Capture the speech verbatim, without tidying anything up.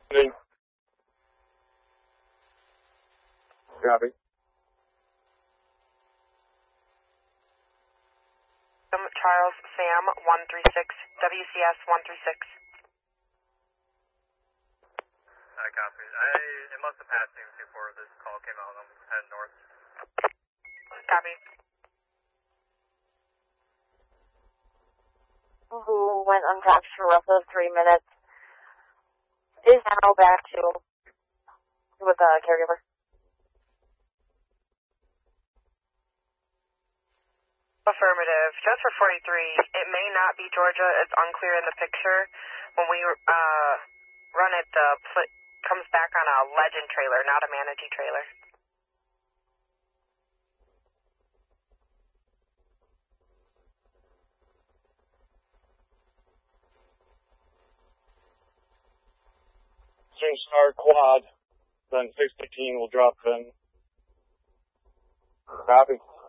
Copy. Um, Charles Sam one three six, W C S one three six. I copy. I, it must have passed you before this call came out. I'm heading north. Copy. Who went unconscious for roughly three minutes is now back to with a caregiver. Affirmative. Just for forty-three, it may not be Georgia. It's unclear in the picture. When we uh, run it, the pl- comes back on a Legend trailer, not a Manatee trailer. Change our quad, then six fifteen will drop in. Copy.